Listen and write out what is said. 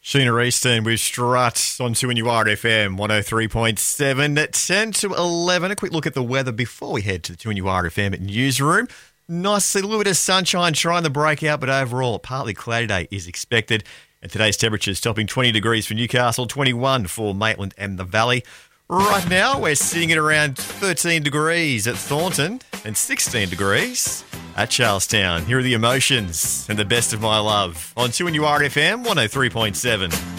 Sheena Easton with Strut on 2NURFM 103.7 at 10 to 11. A quick look at the weather before we head to the 2NURFM newsroom. Nice little bit of sunshine trying to break out, but overall a partly cloudy day is expected. And today's temperatures topping 20 degrees for Newcastle, 21 for Maitland and the Valley. Right now we're sitting at around 13 degrees at Thornton and 16 degrees at Charlestown. Here are the emotions and the best of my love on 2NURFM 103.7.